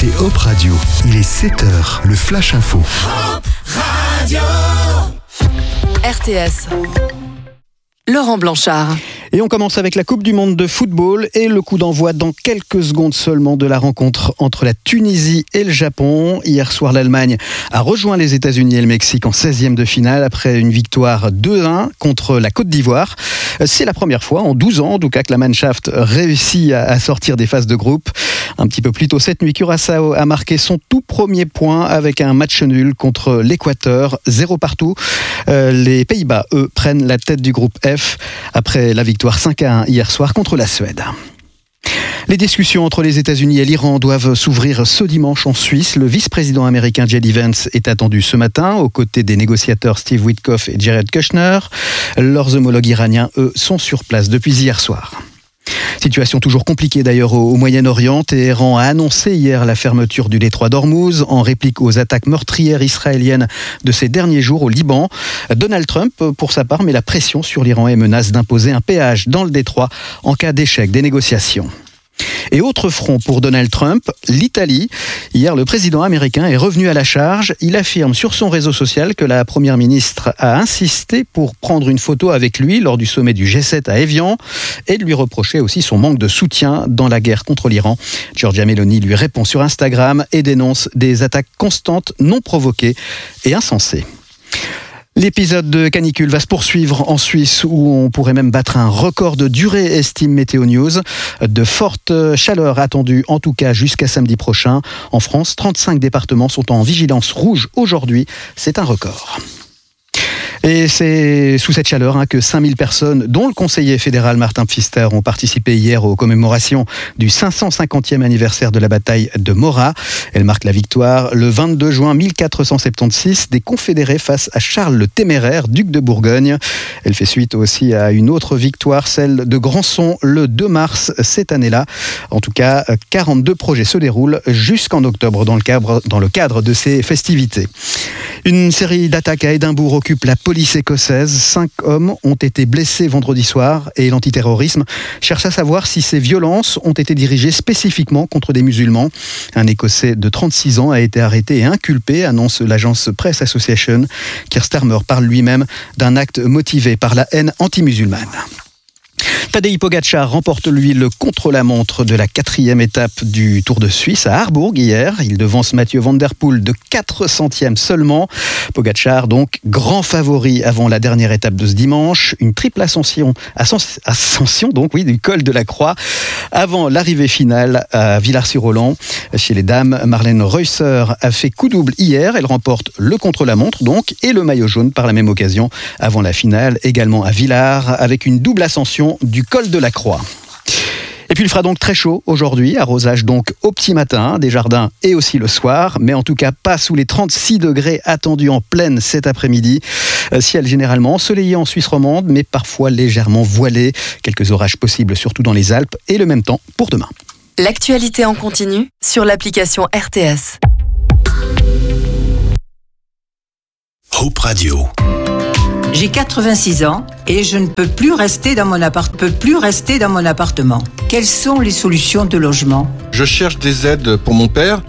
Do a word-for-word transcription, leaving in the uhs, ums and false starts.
écoutez Hope Radio. Il est sept heures, le Flash Info. Hope Radio. R T S. Laurent Blanchard. Et on commence avec la Coupe du Monde de football et le coup d'envoi dans quelques secondes seulement de la rencontre entre la Tunisie et le Japon. Hier soir, l'Allemagne a rejoint les États-Unis et le Mexique en seizième de finale après une victoire deux un contre la Côte d'Ivoire. C'est la première fois en douze ans, en tout cas, que la Mannschaft réussit à sortir des phases de groupe. Un petit peu plus tôt cette nuit, Curaçao a marqué son tout premier point avec un match nul contre l'Équateur, zéro partout. Euh, les Pays-Bas, eux, prennent la tête du groupe F après la victoire cinq à un hier soir contre la Suède. Les discussions entre les États-Unis et l'Iran doivent s'ouvrir ce dimanche en Suisse. Le vice-président américain J D Vance est attendu ce matin aux côtés des négociateurs Steve Witkoff et Jared Kushner. Leurs homologues iraniens, eux, sont sur place depuis hier soir. Situation toujours compliquée d'ailleurs au Moyen-Orient. Téhéran a annoncé hier la fermeture du détroit d'Ormuz en réplique aux attaques meurtrières israéliennes de ces derniers jours au Liban. Donald Trump, pour sa part, met la pression sur l'Iran et menace d'imposer un péage dans le détroit en cas d'échec des négociations. Et autre front pour Donald Trump, l'Italie. Hier, le président américain est revenu à la charge. Il affirme sur son réseau social que la première ministre a insisté pour prendre une photo avec lui lors du sommet du G sept à Évian et de lui reprocher aussi son manque de soutien dans la guerre contre l'Iran. Giorgia Meloni lui répond sur Instagram et dénonce des attaques constantes, non provoquées et insensées. L'épisode de canicule va se poursuivre en Suisse où on pourrait même battre un record de durée, estime Météo News. De fortes chaleurs attendues en tout cas jusqu'à samedi prochain. En France, trente-cinq départements sont en vigilance rouge aujourd'hui. C'est un record. Et c'est sous cette chaleur hein, que cinq mille personnes, dont le conseiller fédéral Martin Pfister, ont participé hier aux commémorations du cinq cent cinquantième anniversaire de la bataille de Morat. Elle marque la victoire le vingt-deux juin mille quatre cent soixante-seize des Confédérés face à Charles le Téméraire, duc de Bourgogne. Elle fait suite aussi à une autre victoire, celle de Grandson, le deux mars cette année-là. En tout cas, quarante-deux projets se déroulent jusqu'en octobre dans le cadre, dans le cadre de ces festivités. Une série d'attaques à Édimbourg occupe la police écossaise. Cinq hommes ont été blessés vendredi soir et l'antiterrorisme cherche à savoir si ces violences ont été dirigées spécifiquement contre des musulmans. Un Écossais de trente-six ans a été arrêté et inculpé, annonce l'agence Press Association. Keir Starmer parle lui-même d'un acte motivé par la haine anti-musulmane. Tadej Pogačar remporte lui le contre-la-montre de la quatrième étape du Tour de Suisse à Harbourg hier. Il devance Mathieu Van Der Poel de quatre centièmes seulement. Pogačar donc grand favori avant la dernière étape de ce dimanche. Une triple ascension, ascension donc oui du col de la Croix avant l'arrivée finale à Villars-sur-Holland. Chez les dames, Marlène Reusser a fait coup double hier. Elle remporte le contre-la-montre donc et le maillot jaune par la même occasion avant la finale également à Villars avec une double ascension du col de la Croix. Et puis il fera donc très chaud aujourd'hui, arrosage donc au petit matin des jardins et aussi le soir, mais en tout cas pas sous les trente-six degrés attendus en pleine cet après-midi. Ciel généralement ensoleillé en Suisse romande, mais parfois légèrement voilé. Quelques orages possibles, surtout dans les Alpes, et le même temps pour demain. L'actualité en continu sur l'application R T S. Hope Radio. J'ai quatre-vingt-six ans et je ne peux plus rester dans mon appart- peux plus rester dans mon appartement. Quelles sont les solutions de logement ? Je cherche des aides pour mon père